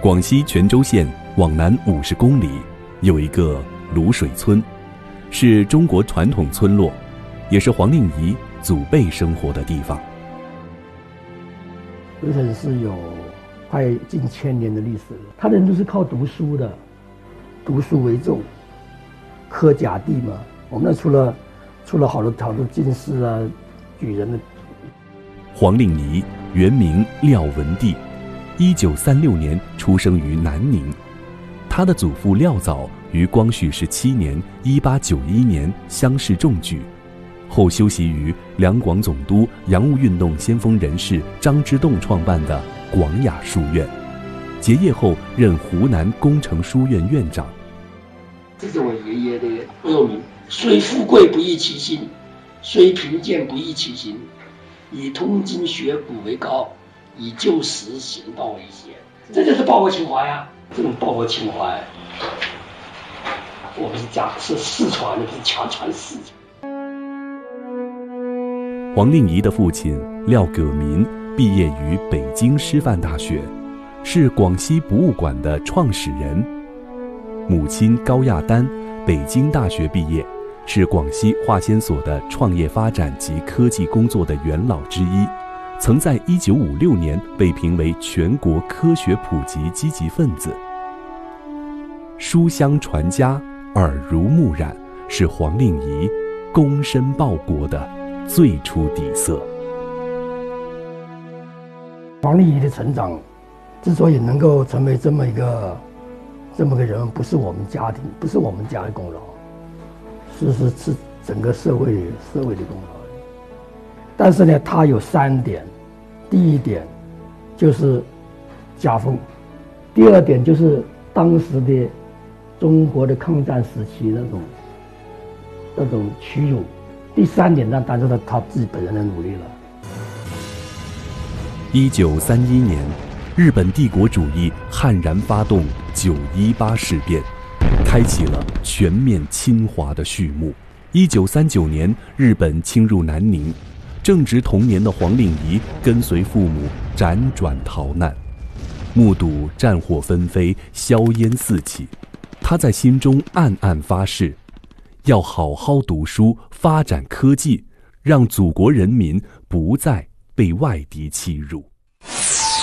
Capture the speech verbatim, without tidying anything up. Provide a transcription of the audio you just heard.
广西全州县往南五十公里有一个卤水村，是中国传统村落，也是黄令仪祖辈生活的地方。 潍城是有快近千年的历史了，他的人都是靠读书的，读书为重，科甲第嘛。我们那出了出了好多好多进士啊、举人的。 黄令仪原名廖文帝，一九三六年出生于南宁。他的祖父廖藻于光绪十七年（一八九一年）乡试中举，后修习于两广总督、洋务运动先锋人士张之洞创办的广雅书院。结业后任湖南工程书院院长。 这是我爷爷的恶名：虽富贵不易其心，虽贫贱不易其心。以通经学古为高，以旧时行道为先。这就是报国情怀呀！这种报国情怀，我们是讲是世传的，不是强传世。 黄令仪的父亲廖葛民毕业于北京师范大学，是广西博物馆的创始人。母亲高亚丹北京大学毕业，是广西化纤所的创业发展及科技工作的元老之一，曾在一九五六年被评为全国科学普及积极分子。书香传家，耳濡目染，是黄令仪躬身报国的最初底色。 黄令仪的成长之所以能够成为这么一个这么个人，不是我们家庭，不是我们家的功劳，是是是整个社会社会的功劳。但是呢，他有三点：第一点就是家风，第二点就是当时的中国的抗战时期那种那种屈辱，第三点呢，当然是他自己本人的努力了。 一九三一年，日本帝国主义悍然发动九一八事变，开启了全面侵华的序幕。一九三九年，日本侵入南宁，正值童年的黄令仪跟随父母辗转逃难，目睹战火纷飞，硝烟四起，他在心中暗暗发誓，要好好读书，发展科技，让祖国人民不再被外敌欺辱。